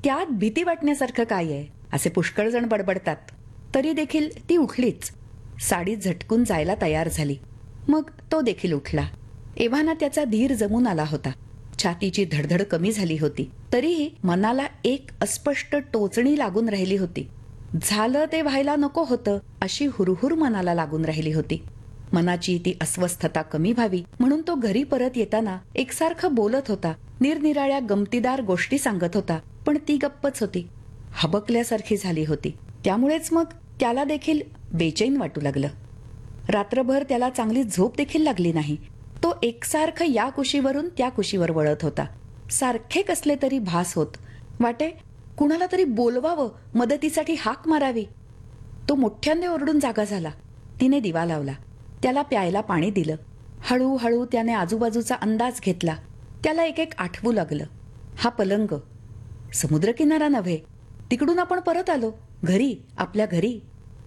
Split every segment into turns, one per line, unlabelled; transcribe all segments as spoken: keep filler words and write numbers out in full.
त्यात भीती वाटण्यासारखं काय आहे असे पुष्कळ जण बडबडतात. तरी देखील ती उठलीच. साडी झटकून जायला तयार झाली. मग तो देखील उठला. एव्हाना त्याचा धीर जमून आला होता. छातीची धडधड कमी झाली होती. तरीही मनाला एक अस्पष्ट टोचणी लागून राहिली होती. झालं ते व्हायला नको होतं अशी हुरहुर मनाला लागून राहिली होती. मनाची ती अस्वस्थता कमी व्हावी म्हणून तो घरी परत येताना एकसारखं बोलत होता. निरनिराळ्या गमतीदार गोष्टी सांगत होता. पण ती गप्पच होती. हबकल्यासारखी झाली होती. त्यामुळेच मग त्याला देखील बेचैन वाटू लागलं. रात्रभर त्याला चांगली झोप देखील लागली नाही. तो एकसारखं या कुशीवरून त्या कुशीवर वळत होता. सारखे कसले तरी भास होत. वाटे कुणाला तरी बोलवावं, मदतीसाठी हाक मारावी. तो मोठ्याने ओरडून जागा झाला. तिने दिवा लावला. त्याला प्यायला पाणी दिलं. हळूहळू त्याने आजूबाजूचा अंदाज घेतला. त्याला एक एक आठवू लागलं. हा पलंग, समुद्रकिनारा नव्हे, तिकडून आपण परत आलो घरी, आपल्या घरी.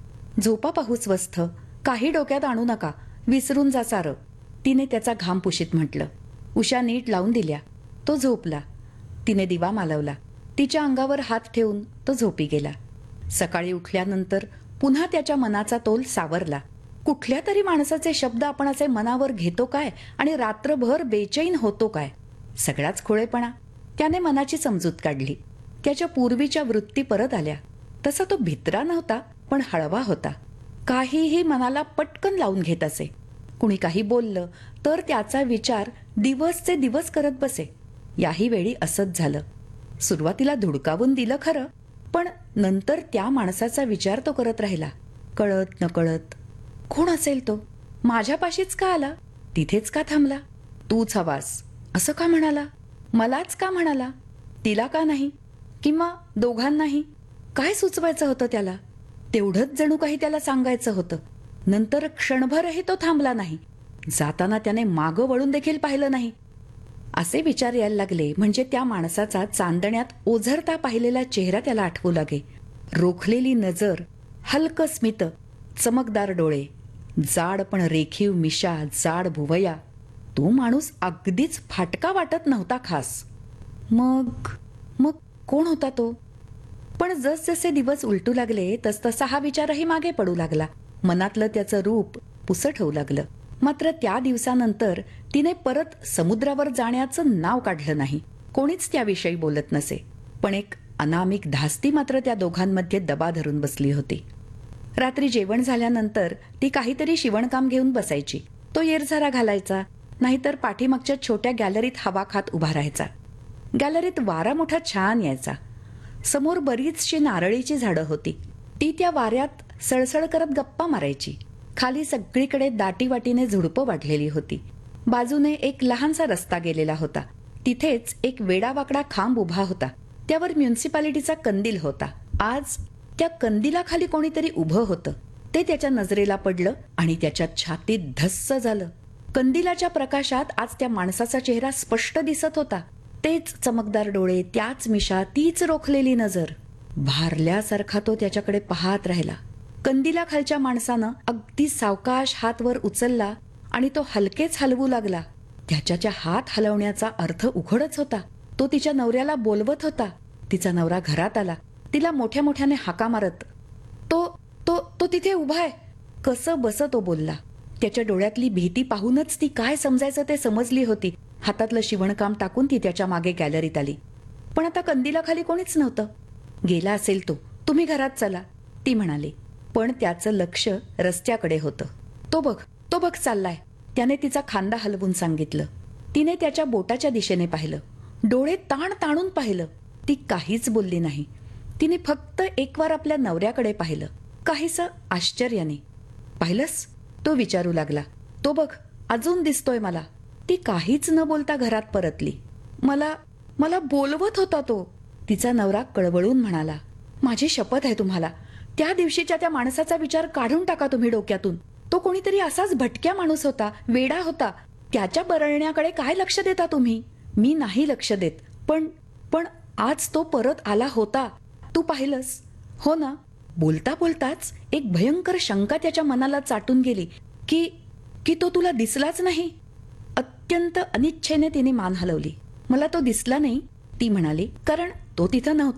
झोपा पाहू स्वस्थ, काही डोक्यात आणू नका, विसरून जा सारं, तिने त्याचा घाम पुशीत म्हटलं. उषा नीट लावून दिल्या. तो झोपला. तिने दिवा मालवला. तिच्या अंगावर हात ठेवून तो झोपी गेला. सकाळी उठल्यानंतर पुन्हा त्याच्या मनाचा तोल सावरला. कुठल्या तरी माणसाचे शब्द आपण असे मनावर घेतो काय आणि रात्रभर बेचैन होतो काय, सगळाच खोळेपणा. त्याने मनाची समजूत काढली. त्याच्या पूर्वीच्या वृत्ती परत आल्या. तसा तो भित्रा नव्हता, पण हळवा होता. काहीही मनाला पटकन लावून घेत असे. कुणी काही बोललं तर त्याचा विचार दिवसचे दिवस करत बसे. याही वेळी असंच झालं. सुरुवातीला धुडकावून दिलं खरं, पण नंतर त्या माणसाचा विचार तो करत राहिला. कळत नकळत. कोण असेल तो? माझ्यापाशीच का आला? तिथेच का थांबला? तूच हवास असं का म्हणाला? मलाच का म्हणाला? तिला का नाही? किंवा दोघांनाही? काय सुचवायचं होतं त्याला? तेवढंच जणू काही त्याला सांगायचं होतं. नंतर क्षणभरही तो थांबला नाही. जाताना त्याने मागं वळून देखील पाहिलं नाही. असे विचार यायला लागले म्हणजे त्या माणसाचा चांदण्यात ओझरता पाहिलेला चेहरा त्याला आठवू लागे. रोखलेली नजर, हलकं स्मित, चमकदार डोळे, जाड पण रेखीव मिशा, जाड भुवया. तो माणूस अगदीच फाटका वाटत नव्हता खास. मग मग कोण होता तो? पण जसजसे दिवस उलटू लागले तसतसा हा विचारही मागे पडू लागला. मनातलं त्याचं रूप पुसट होऊ लागलं. मात्र त्या दिवसानंतर तिने परत समुद्रावर जाण्याचं नाव काढलं नाही. कोणीच त्याविषयी बोलत नसे. पण एक अनामिक धास्ती मात्र त्या दोघांमध्ये दबा धरून बसली होती. रात्री जेवण झाल्यानंतर ती काहीतरी शिवणकाम घेऊन बसायची. तो येरझारा घालायचा, नाहीतर पाठीमागच्या छोट्या गॅलरीत हवा खात उभा राहायचा. गॅलरीत वारा मोठा छान यायचा. समोर बरीचशी नारळीची झाडं होती. ती त्या वाऱ्यात सळसळ करत गप्पा मारायची. खाली सगळीकडे दाटीवाटीने झुडपं वाढलेली होती. बाजूने एक लहानसा रस्ता गेलेला होता. तिथेच एक वेडावाकडा खांब उभा होता. त्यावर म्युन्सिपालिटीचा कंदील होता. आज त्या कंदिलाखाली कोणीतरी उभं होतं. ते त्याच्या नजरेला पडलं आणि त्याच्या छातीत धस्स झालं. कंदिलाच्या प्रकाशात आज त्या माणसाचा चेहरा स्पष्ट दिसत होता. तेच चमकदार डोळे, त्याच मिशा, तीच रोखलेली नजर. भारल्यासारखा तो त्याच्याकडे पाहत राहिला. कंदिलाखालच्या माणसानं अगदी सावकाश हात वर उचलला आणि तो हलकेच हलवू लागला. त्याच्या हात हलवण्याचा अर्थ उघडच होता. तो तिच्या नवऱ्याला बोलवत होता. तिचा नवरा घरात आला. तिला मोठ्या मोठ्याने हाका मारत, तो तो तो तिथे उभा आहे, कसं बस तो बोलला. त्याच्या डोळ्यातली भीती पाहूनच ती काय समजायचं ते समजली होती. हातातलं शिवणकाम टाकून ती त्याच्या मागे गॅलरीत आली. पण आता कंदिलाखाली कोणीच नव्हतं. गेला असेल तो, तुम्ही घरात चला, ती म्हणाली. पण त्याचं लक्ष रस्त्याकडे होतं. तो बघ, तो बघ चाललाय, त्याने तिचा खांदा हलवून सांगितलं. तिने त्याच्या बोटाच्या दिशेने पाहिलं. डोळे ताण ताणून पाहिलं. ती काहीच बोलली नाही. तिने फक्त एक वार आपल्या नवऱ्याकडे पाहिलं, काहीसं आश्चर्याने. पाहिलंस? तो विचारू लागला. तो बघ, अजून दिसतोय मला. ती काहीच न बोलता घरात परतली. मला मला बोलवत होता तो, तिचा नवरा कळवळून म्हणाला. माझी शपथ आहे तुम्हाला, त्या दिवशीच्या त्या माणसाचा विचार काढून टाका तुम्ही डोक्यातून. तो कोणीतरी असाच भटक्या माणूस होता, वेडा होता. त्याच्या बरळण्याकडे काय लक्ष देता तुम्ही? मी नाही लक्ष देत, पण पण आज तो परत आला होता. तू पाहिलंस? हो ना? बोलता बोलताच एक भयंकर शंका त्याच्या मनाला चाटून गेली की की तो तुला दिसलाच नाही. अत्यंत अनिच्छेने तिने मान हलवली. मला तो दिसला नाही, ती म्हणाली, कारण तो तिथं नव्हता.